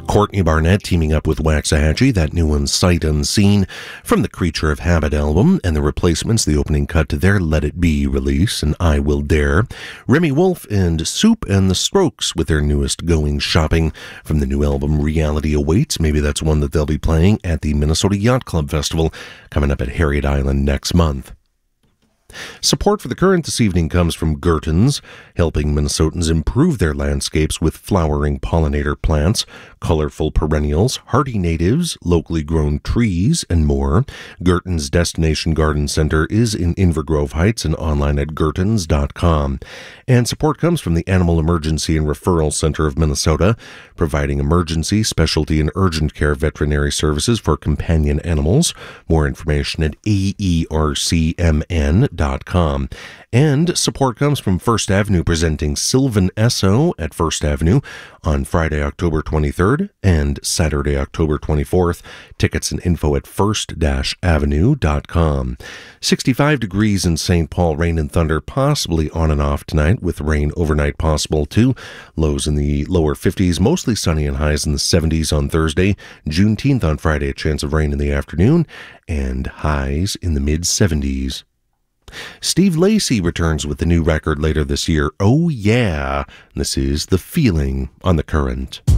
Courtney Barnett teaming up with Waxahachie, that new one, Sight Unseen, from the Creature of Habit album, and the Replacements, the opening cut to their Let It Be release, and I Will Dare. Remy Wolf and Soup and the Strokes with their newest Going Shopping from the new album Reality Awaits. Maybe that's one that they'll be playing at the Minnesota Yacht Club Festival coming up at Harriet Island next month. Support for The Current this evening comes from Gertens, helping Minnesotans improve their landscapes with flowering pollinator plants, colorful perennials, hardy natives, locally grown trees, and more. Gertens Destination Garden Center is in Invergrove Heights and online at gertens.com. And support comes from the Animal Emergency and Referral Center of Minnesota, providing emergency, specialty, and urgent care veterinary services for companion animals. More information at aercmn.com. And support comes from First Avenue, presenting Sylvan Esso at First Avenue on Friday, October 23rd and Saturday, October 24th. Tickets and info at first-avenue.com. 65 degrees in St. Paul, rain and thunder possibly on and off tonight, with rain overnight possible too. Lows in the lower 50s, mostly sunny, and highs in the 70s on Thursday. Juneteenth on Friday, a chance of rain in the afternoon, and highs in the mid-70s. Steve Lacy returns with the new record later this year, Oh Yeah. This is The Feeling on The Current.